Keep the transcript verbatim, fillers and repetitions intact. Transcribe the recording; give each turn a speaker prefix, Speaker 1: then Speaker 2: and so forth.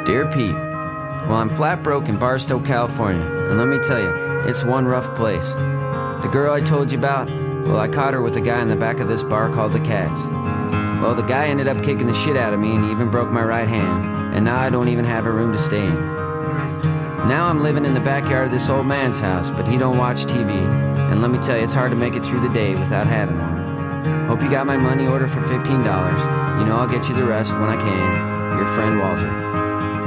Speaker 1: Dear Pete, well, I'm flat broke in Barstow, California, and let me tell you, it's one rough place. The girl I told you about, well, I caught her with a guy in the back of this bar called the Cats. Well, the guy ended up kicking the shit out of me, and he even broke my right hand, and now I don't even have a room to stay in. Now I'm living in the backyard of this old man's house, but he don't watch T V, and let me tell you, it's hard to make it through the day without having one. Hope you got my money order for fifteen dollars. You know I'll get you the rest when I can. Your friend, Walter.